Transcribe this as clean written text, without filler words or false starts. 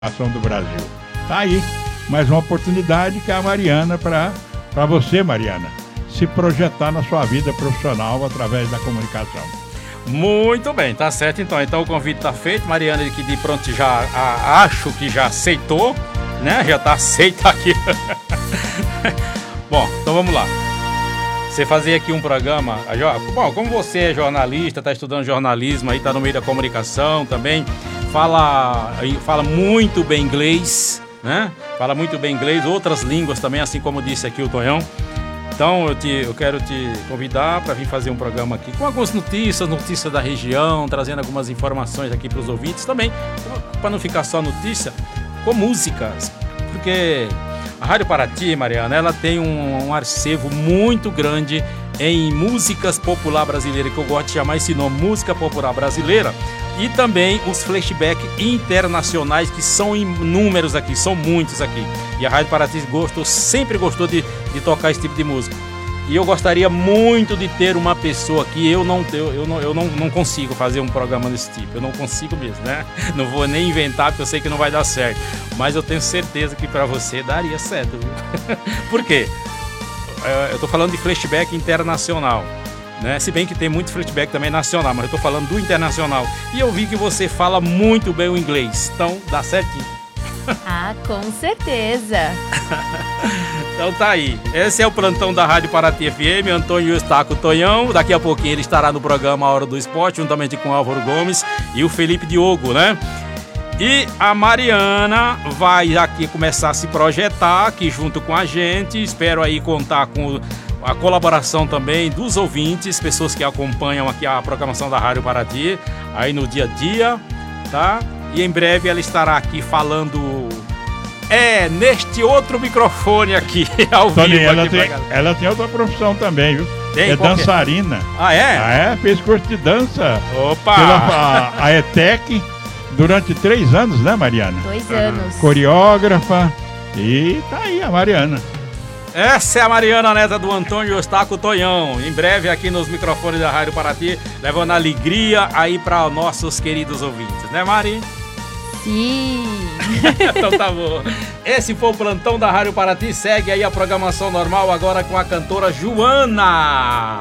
ação do Brasil. Tá aí, mais uma oportunidade que é a Mariana para você, Mariana, se projetar na sua vida profissional através da comunicação. Muito bem, tá certo então. Então o convite tá feito, Mariana, que de pronto já acho que já aceitou, né? Já tá aceita aqui. Bom, então vamos lá. Você fazer aqui um programa, bom, como você é jornalista, está estudando jornalismo, aí está no meio da comunicação também, fala muito bem inglês, né? Fala muito bem inglês, outras línguas também, assim como disse aqui o Tonhão. Então eu quero te convidar para vir fazer um programa aqui com algumas notícias da região, trazendo algumas informações aqui para os ouvintes também, para não ficar só notícia, com músicas, porque a Rádio Paraty, Mariana, ela tem um acervo muito grande em músicas popular brasileira, que eu gosto de chamar esse nome, música popular brasileira, e também os flashbacks internacionais, que são inúmeros aqui, são muitos aqui. E a Rádio Paraty sempre gostou de tocar esse tipo de música. E eu gostaria muito de ter uma pessoa aqui, eu não consigo fazer um programa desse tipo, eu não consigo mesmo, né? Não vou nem inventar, porque eu sei que não vai dar certo. Mas eu tenho certeza que para você daria certo, viu? Por quê? Eu tô falando de flashback internacional, né? Se bem que tem muito flashback também nacional, mas eu tô falando do internacional. E eu vi que você fala muito bem o inglês, então dá certinho. Ah, com certeza. Então tá aí, esse é o plantão da Rádio Paraty FM, Antônio Eustáquio Tonhão. Daqui a pouquinho ele estará no programa A Hora do Esporte, juntamente com o Álvaro Gomes e o Felipe Diogo, né? E a Mariana vai aqui começar a se projetar aqui junto com a gente. Espero aí contar com a colaboração também dos ouvintes, pessoas que acompanham aqui a programação da Rádio Paraty, aí no dia a dia, tá? E em breve ela estará aqui falando neste outro microfone aqui, ao vivo. Ela tem outra profissão também, viu? Tem, é dançarina. Ah, é? Ah, é? Fez curso de dança. Opa! Pela a ETEC durante 3 anos, né, Mariana? 2 anos. Coreógrafa. E tá aí a Mariana. Essa é a Mariana, neta do Antônio Eustáquio Tonhão. Em breve aqui nos microfones da Rádio Paraty, levando alegria aí para nossos queridos ouvintes, né, Mari? Sim. Então tá bom. Esse foi o plantão da Rádio Paraty. Segue aí a programação normal agora com a cantora Joana.